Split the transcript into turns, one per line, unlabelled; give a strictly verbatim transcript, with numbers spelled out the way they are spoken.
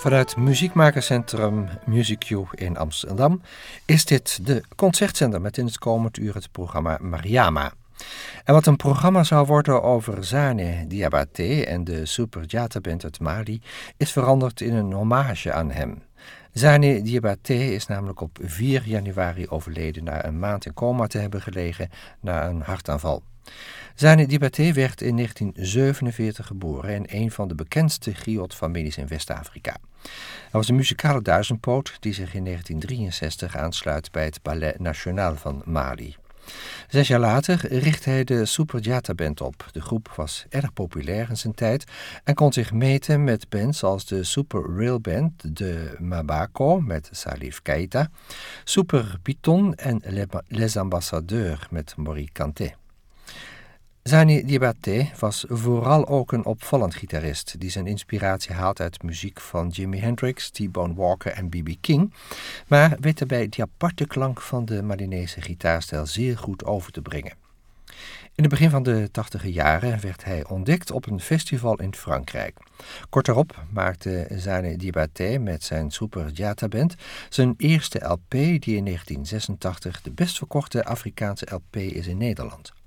Vanuit Muziekmakerscentrum Music U in Amsterdam is dit de concertzender met in het komend uur het programma Mariama. En wat een programma zou worden over Sané Diabaté en de Super Band uit Mali is veranderd in een hommage aan hem. Sané Diabaté is namelijk op vier januari overleden na een maand in coma te hebben gelegen na een hartaanval. Sané Diabaté werd in negentien zevenenveertig geboren in een van de bekendste griotfamilies in West-Afrika. Hij was een muzikale duizendpoot die zich in negentien drieënzestig aansluit bij het Ballet National van Mali. Zes jaar later richtte hij de Super Band op. De groep was erg populair in zijn tijd en kon zich meten met bands als de Super Rail Band, de Mabako met Salif Keita, Super Python en Les Ambassadeurs met Mori Kanté. Sané Diabaté was vooral ook een opvallend gitarist die zijn inspiratie haalt uit muziek van Jimi Hendrix, T-Bone Walker en B B King, maar weet daarbij die aparte klank van de Malinese gitaarstijl zeer goed over te brengen. In het begin van de tachtiger jaren werd hij ontdekt op een festival in Frankrijk. Kort daarop maakte Sané Diabaté met zijn Super Band zijn eerste L P die in negentien zesentachtig de best verkochte Afrikaanse L P is in Nederland.